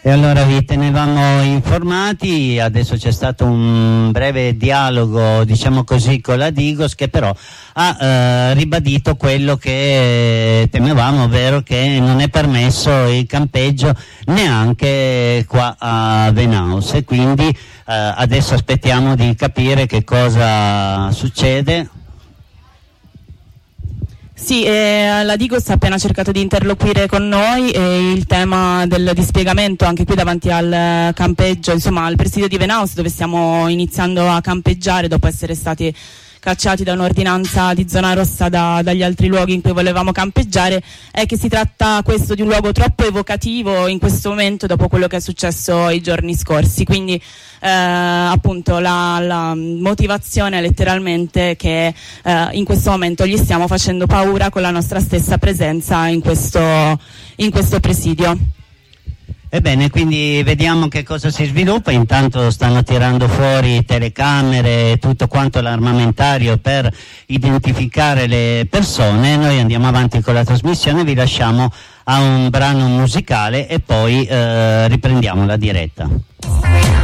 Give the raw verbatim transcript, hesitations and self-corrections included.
E allora vi tenevamo informati, adesso c'è stato un breve dialogo, diciamo così, con la Digos, che però ha eh, ribadito quello che temevamo, ovvero che non è permesso il campeggio neanche qua a Venaus, e quindi eh, adesso aspettiamo di capire che cosa succede. Sì, eh, la Digos ha appena cercato di interloquire con noi e il tema del dispiegamento anche qui davanti al campeggio, insomma al presidio di Venaus, dove stiamo iniziando a campeggiare dopo essere stati cacciati da un'ordinanza di zona rossa da, dagli altri luoghi in cui volevamo campeggiare, è che si tratta questo di un luogo troppo evocativo in questo momento dopo quello che è successo i giorni scorsi, quindi eh, appunto la, la motivazione è letteralmente che eh, in questo momento gli stiamo facendo paura con la nostra stessa presenza in questo, in questo presidio. Ebbene, quindi vediamo che cosa si sviluppa. Intanto stanno tirando fuori telecamere e tutto quanto l'armamentario per identificare le persone. Noi andiamo avanti con la trasmissione, vi lasciamo a un brano musicale e poi eh, riprendiamo la diretta.